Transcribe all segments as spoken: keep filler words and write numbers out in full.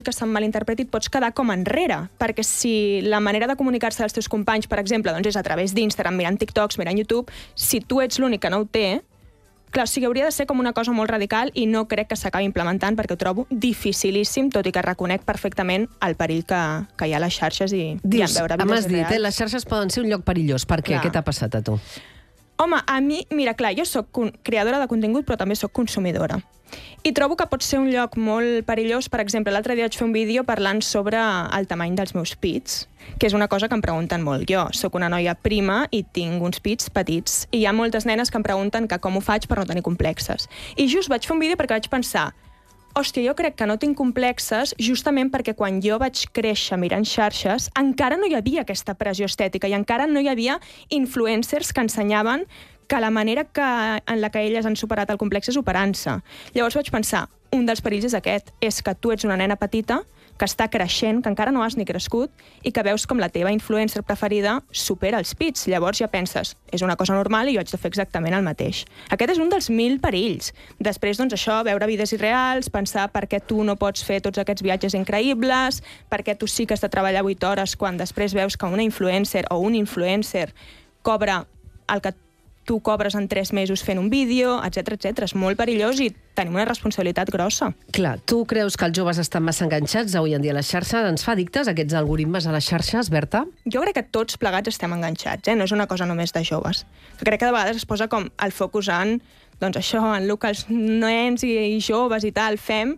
que se'n malinterpreti, et pots quedar com enrere, perquè si la manera de comunicar-se dels teus companys, per exemple, doncs és a través d'Instagram, mirant TikToks, mirant YouTube, si tu ets l'únic que no ho té, clar, o sigui, hauria de ser com una cosa molt radical i no crec que s'acabi implementant perquè ho trobo dificilíssim, tot i que reconec perfectament el perill que, que hi ha a les xarxes i, Dius, i en veure m'has vídeos dit, reals. eh, les xarxes poden ser un lloc perillós. Per què? Clar. Què t'ha passat a tu? Home, a mi, mira, clar, jo soc creadora de contingut, però també soc consumidora. I trobo que pot ser un lloc molt perillós. Per exemple, l'altre dia vaig fer un vídeo parlant sobre el tamany dels meus pits, que és una cosa que em pregunten molt. Jo sóc una noia prima i tinc uns pits petits, i hi ha moltes nenes que em pregunten que com ho faig per no tenir complexes. I just vaig fer un vídeo perquè vaig pensar, hòstia, jo crec que no tinc complexes justament perquè quan jo vaig créixer mirant xarxes encara no hi havia aquesta pressió estètica i encara no hi havia influencers que ensenyaven que la manera que, en la que elles han superat el complex és operant-se. Llavors vaig pensar, un dels perills és aquest, és que tu ets una nena petita que està creixent, que encara no has ni crescut, i que veus com la teva influencer preferida supera els pits. Llavors ja penses, és una cosa normal i jo haig de fer exactament el mateix. Aquest és un dels mil perills. Després, doncs, això, veure vides irreals, pensar per què tu no pots fer tots aquests viatges increïbles, per què tu sí que has de treballar vuit hores quan després veus que una influencer o un influencer cobra el que tu cobres en tres mesos fent un vídeo, etcètera, etcètera. És molt perillós i tenim una responsabilitat grossa. Clar, tu creus que els joves estan massa enganxats avui en dia a les xarxes? Ens fa addictes aquests algoritmes a les xarxes, Berta? Jo crec que tots plegats estem enganxats, eh? No és una cosa només de joves. Crec que de vegades es posa com el focus en, doncs això, en el que els nens i, i joves i tal fem,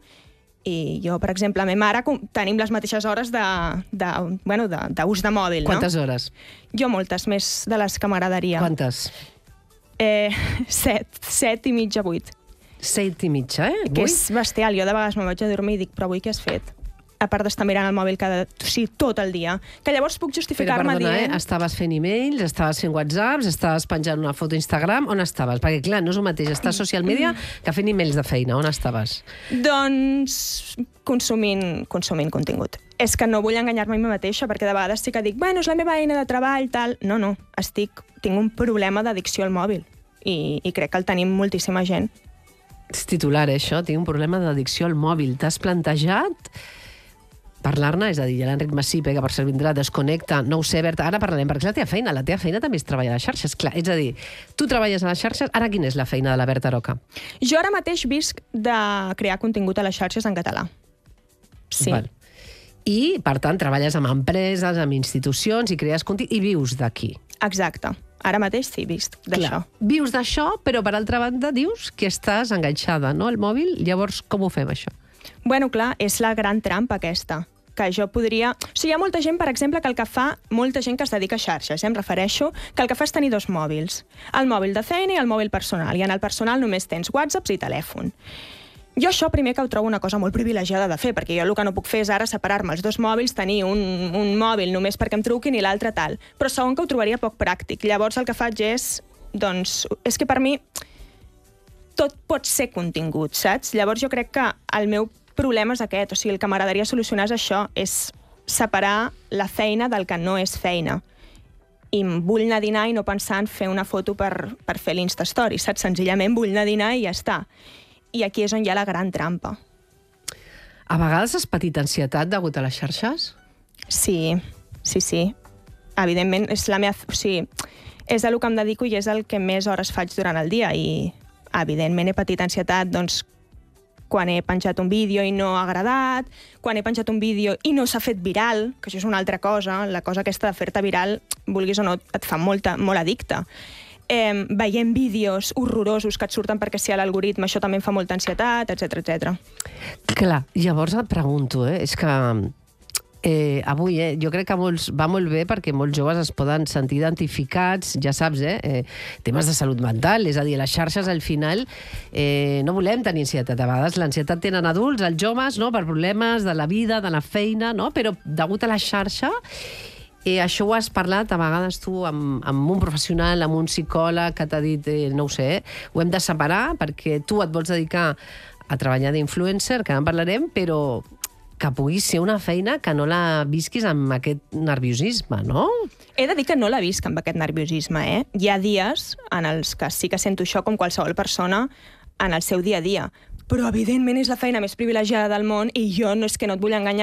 i jo, per exemple, a ma mare tenim les mateixes hores de, de, bueno, de, d'ús de mòbil, no? Quantes hores? Jo moltes, més de les que m'agradaria. Quantes? Eh, set, set i mitja, vuit. Set i mitja, eh? Que és bestial. Jo de vegades me'n vaig a dormir i dic, però avui què has fet? A part d'estar mirant el mòbil cada... O sigui, tot el dia. Que llavors puc justificar-me dient... dient... Eh? Estaves fent e-mails, estaves fent whatsapps, estaves penjant una foto a Instagram, on estaves? Perquè, clar, no és el mateix estar a social media que fent e-mails de feina. On estaves? Doncs consumint, consumint contingut. És que no vull enganyar-me a mi mateixa, perquè de vegades sí que dic, bueno, és la meva eina de treball, tal... No, no, estic... tinc un problema d'addicció al mòbil. I, i crec que el tenim moltíssima gent. És titular, eh, això? Tinc un problema d'addicció al mòbil. T'has plantejat parlar-ne? És a dir, l'Enric Massip, que per cert vindrà, desconnecta, no ho sé, Berta, ara parlarem, perquè la teva feina, la teva feina també és treballar a les xarxes, clar. És a dir, tu treballes a les xarxes, ara quina és la feina de la Berta Roca? Jo ara mateix visc de crear contingut a les xarxes en català. Sí. Val. I, per tant, treballes amb empreses, amb institucions i crees contingut, i vius d'aquí. Exacte. Ara mateix sí, vist d'això. Vius d'això, però per altra banda dius que estàs enganxada, no?, al mòbil. Llavors, com ho fem, això? Bueno, clar, és la gran trampa aquesta, que jo podria... O sigui, hi ha molta gent, per exemple, que el que fa... Molta gent que es dedica a xarxes, eh, em refereixo, que el que fa és tenir dos mòbils. El mòbil de feina i el mòbil personal. I en el personal només tens whatsapps i telèfon. Jo això primer que ho trobo una cosa molt privilegiada de fer, perquè jo el que no puc fer és ara separar-me els dos mòbils, tenir un, un mòbil només perquè em truquin i l'altre tal. Però segon que ho trobaria poc pràctic. Llavors el que faig és, doncs, és que per mi tot pot ser contingut, saps? Llavors jo crec que el meu problema és aquest, o sigui, el que m'agradaria solucionar és això, és separar la feina del que no és feina. I vull anar a dinar i no pensar en fer una foto per, per fer l'Instastory, saps? Senzillament vull anar a dinar i ja està. I aquí és on hi ha la gran trampa. A vegades has patit ansietat degut a les xarxes? Sí, sí, sí. Evidentment, és la meva... O sigui, és el que em dedico i és el que més hores faig durant el dia. I, evidentment, he patit ansietat, doncs, quan he penjat un vídeo i no ha agradat, quan he penjat un vídeo i no s'ha fet viral, que això és una altra cosa, la cosa aquesta de fer-te viral, vulguis o no, et fa molta, molt addicte. Eh, veiem vídeos horrorosos que et surten perquè si a l'algoritme això també em fa molta ansietat, etcètera, etcètera. Clar, llavors et pregunto, eh, és que eh, avui eh, jo crec que molts, va molt bé perquè molts joves es poden sentir identificats, ja saps, eh, eh, temes de salut mental, és a dir, les xarxes al final eh, no volem tenir ansietat, a vegades l'ansietat tenen adults, els joves, no?, per problemes de la vida, de la feina, no?, però degut a la xarxa. Eh, això ho has parlat a vegades tu amb, amb un professional, amb un psicòleg que t'ha dit, eh, no ho sé, eh, ho hem de separar perquè tu et vols dedicar a treballar d'influencer, que en parlarem, però que pugui ser una feina que no la visquis amb aquest nerviosisme, no? He de dir que no la visc amb aquest nerviosisme, eh? Hi ha dies en els que sí que sento això com qualsevol persona en el seu dia a dia, però evidentment és la feina més privilegiada del món i jo no és que no et vull enganyar,